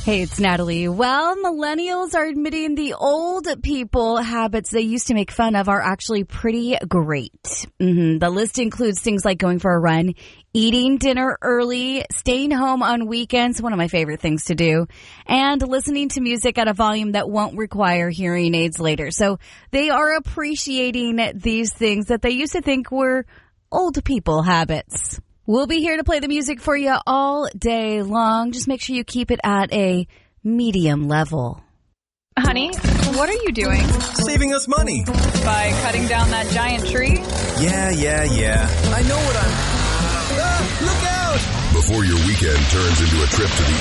Hey, it's Natalie. Well, millennials are admitting the old people habits they used to make fun of are actually pretty great. The list includes things like going for a run, eating dinner early, staying home on weekends, one of my favorite things to do, and listening to music at a volume that won't require hearing aids later. So they are appreciating these things that they used to think were old people habits. We'll be here to play the music for you all day long. Just make sure you keep it at a medium level. Honey, what are you doing? Saving us money. By cutting down that giant tree? Yeah. I know what look out! Before your weekend turns into a trip to the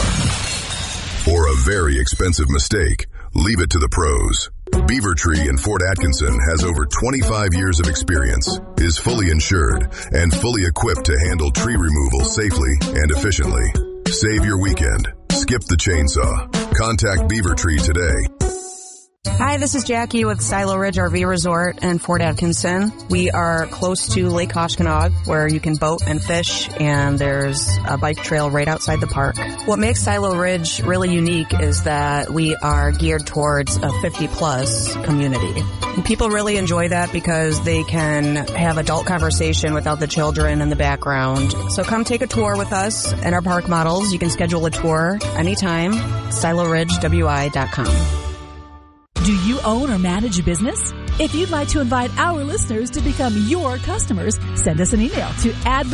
ER or a very expensive mistake, leave it to the pros. Beaver Tree in Fort Atkinson has over 25 years of experience, is fully insured, and fully equipped to handle tree removal safely and efficiently. Save your weekend. Skip the chainsaw. Contact Beaver Tree today. Hi, this is Jackie with Silo Ridge RV Resort in Fort Atkinson. We are close to Lake Koshkonong, where you can boat and fish, and there's a bike trail right outside the park. What makes Silo Ridge really unique is that we are geared towards a 50-plus community. And people really enjoy that because they can have adult conversation without the children in the background. So come take a tour with us and our park models. You can schedule a tour anytime, siloridgewi.com. Do you own or manage a business? If you'd like to invite our listeners to become your customers, send us an email to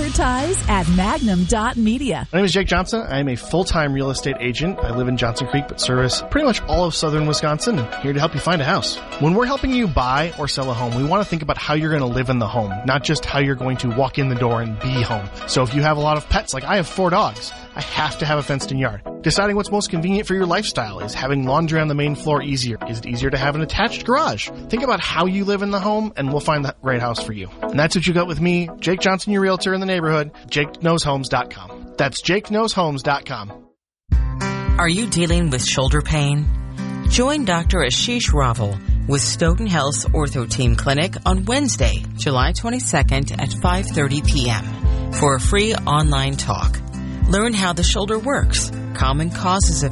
advertise@magnum.media. My name is Jake Johnson. I am a full-time real estate agent. I live in Johnson Creek, but service pretty much all of southern Wisconsin, and here to help you find a house. When we're helping you buy or sell a home, we want to think about how you're going to live in the home, not just how you're going to walk in the door and be home. So if you have a lot of pets, like I have 4 dogs, I have to have a fenced-in yard. Deciding what's most convenient for your lifestyle. Is having laundry on the main floor easier? Is it easier to have an attached garage? Think about how you live in the home, and we'll find the right house for you. And that's what you got with me, Jake Johnson, your realtor in the neighborhood, JakeKnowsHomes.com. That's JakeKnowsHomes.com. Are you dealing with shoulder pain? Join Dr. Ashish Raval with Stoughton Health's Ortho Team Clinic on Wednesday, July 22nd at 5:30 p.m. for a free online talk. Learn how the shoulder works, common causes of